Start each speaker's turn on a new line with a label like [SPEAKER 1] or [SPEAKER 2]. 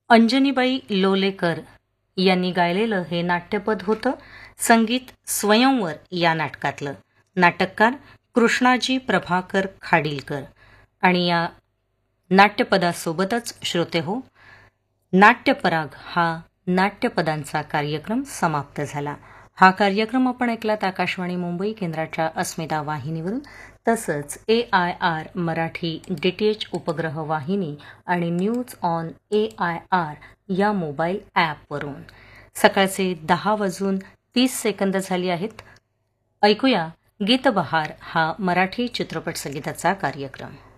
[SPEAKER 1] अंजनीबाई लोलेकर यांनी गायलेलं हे नाट्यपद होतं. संगीत स्वयंवर या नाटकातलं. नाटककार कृष्णाजी प्रभाकर खाडीलकर. आणि या नाट्यपदासोबतच श्रोते हो, नाट्यपराग हा नाट्यपदांचा कार्यक्रम समाप्त झाला. हा कार्यक्रम आपण ऐकलात आकाशवाणी मुंबई केंद्राच्या अस्मिता वाहिनीवरून, तसंच AIR मराठी DTH उपग्रह वाहिनी आणि न्यूज ऑन AIR या मोबाईल ॲपवरून. सकाळचे 10:30 झाली आहेत. ऐकूया गीतबहार हा मराठी चित्रपट संगीताचा कार्यक्रम.